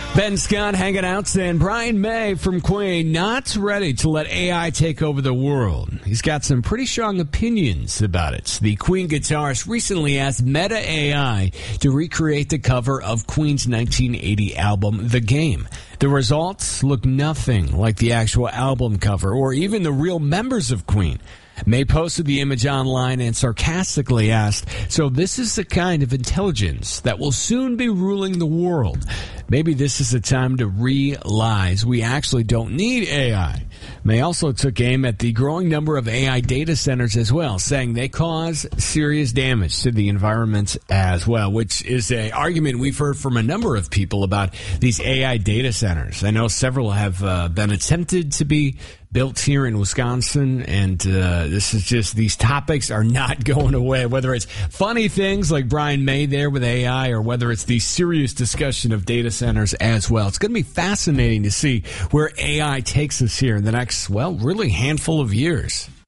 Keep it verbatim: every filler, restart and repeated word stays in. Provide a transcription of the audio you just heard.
Ben Scott hanging out saying Brian May from Queen not ready to let A I take over the world. He's got some pretty strong opinions about it. The Queen guitarist recently asked Meta A I to recreate the cover of Queen's nineteen eighty album, The Game. The results look nothing like the actual album cover or even the real members of Queen. May posted the image online and sarcastically asked, so this is the kind of intelligence that will soon be ruling the world. Maybe this is the time to realize we actually don't need A I. May also took aim at the growing number of A I data centers as well, saying they cause serious damage to the environment as well, which is an argument we've heard from a number of people about these A I data centers. I know several have uh, been attempted to be built here in Wisconsin, and uh, this is just, these topics are not going away, whether it's funny things like Brian May there with A I or whether it's the serious discussion of data centers as well. It's going to be fascinating to see where A I takes us here in the next, well, really handful of years.